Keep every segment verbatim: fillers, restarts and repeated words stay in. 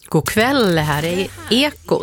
God kväll, här är Ekot.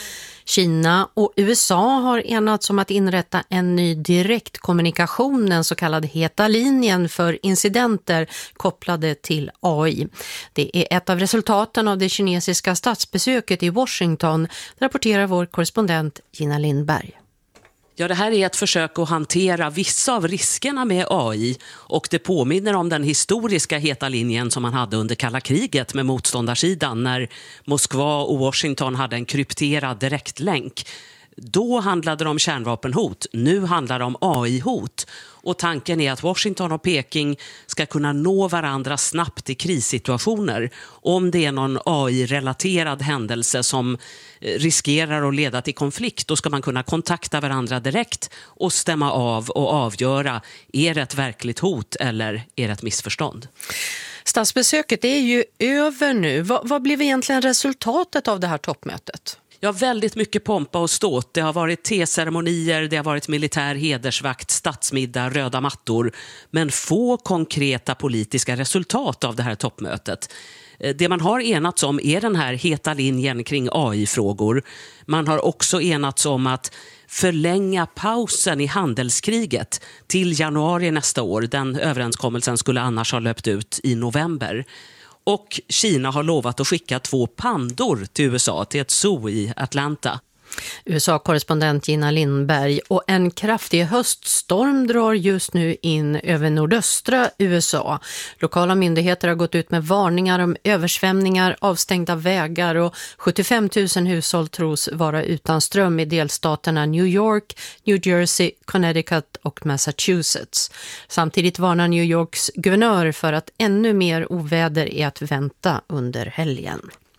Kina och U S A har enats om att inrätta en ny direktkommunikation, den så kallade heta linjen för incidenter kopplade till A I. Det är ett av resultaten av det kinesiska statsbesöket i Washington, rapporterar vår korrespondent Gina Lindberg. Ja, det här är ett försök att hantera vissa av riskerna med A I, och det påminner om den historiska heta linjen som man hade under kalla kriget med motståndarsidan när Moskva och Washington hade en krypterad direktlänk. Då handlade det om kärnvapenhot, nu handlar det om A I-hot. Och tanken är att Washington och Peking ska kunna nå varandra snabbt i krissituationer. Om det är någon A I-relaterad händelse som riskerar att leda till konflikt, då ska man kunna kontakta varandra direkt och stämma av och avgöra, är det ett verkligt hot eller är det ett missförstånd? Statsbesöket är ju över nu. Vad, vad blev egentligen resultatet av det här toppmötet? Ja, väldigt mycket pompa och ståt. Det har varit teceremonier, det har varit militär hedersvakt, statsmiddag, röda mattor. Men få konkreta politiska resultat av det här toppmötet. Det man har enats om är den här heta linjen kring A I-frågor. Man har också enats om att förlänga pausen i handelskriget till januari nästa år. Den överenskommelsen skulle annars ha löpt ut i november. Och Kina har lovat att skicka två pandor till U S A, till ett zoo i Atlanta. U S A-korrespondent Gina Lindberg. Och en kraftig höststorm drar just nu in över nordöstra U S A. Lokala myndigheter har gått ut med varningar om översvämningar, avstängda vägar, och sjuttiofem tusen hushåll tros vara utan ström i delstaterna New York, New Jersey, Connecticut och Massachusetts. Samtidigt varnar New Yorks guvernör för att ännu mer oväder är att vänta under helgen.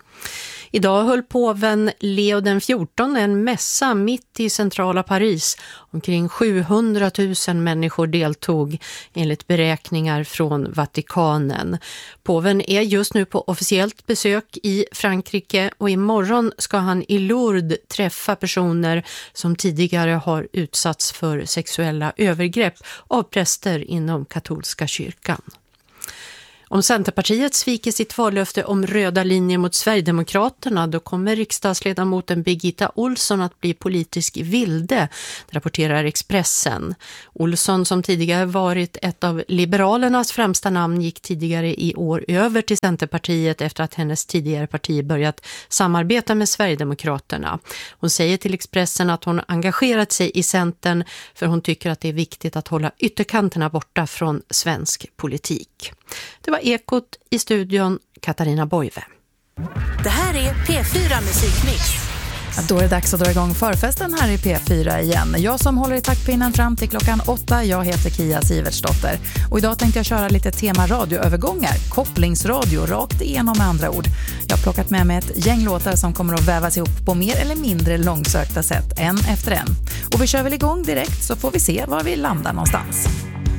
Idag höll påven Leo den fjortonde en mässa mitt i centrala Paris. Omkring sjuhundratusen människor deltog enligt beräkningar från Vatikanen. Påven är just nu på officiellt besök i Frankrike, och imorgon ska han i Lourdes träffa personer som tidigare har utsatts för sexuella övergrepp av präster inom katolska kyrkan. Om Centerpartiet sviker sitt vallöfte om röda linjer mot Sverigedemokraterna, då kommer riksdagsledamoten Birgitta Olsson att bli politisk vilde, rapporterar Expressen. Olsson, som tidigare varit ett av Liberalernas främsta namn, gick tidigare i år över till Centerpartiet efter att hennes tidigare parti börjat samarbeta med Sverigedemokraterna. Hon säger till Expressen att hon engagerat sig i Centern för hon tycker att det är viktigt att hålla ytterkanterna borta från svensk politik. Det var Ekot, i studion Katarina Boive. Det här är P fyra Musikmix. Ja, då är det dags att dra igång förfesten här i P fyra igen. Jag som håller i taktpinnen fram till klockan åtta, jag heter Kia Sivertsdotter. Och idag tänkte jag köra lite tema radioövergångar, kopplingsradio, rakt igenom med andra ord. Jag har plockat med mig ett gäng låtar som kommer att vävas ihop på mer eller mindre långsökta sätt, en efter en. Och vi kör väl igång direkt så får vi se var vi landar någonstans.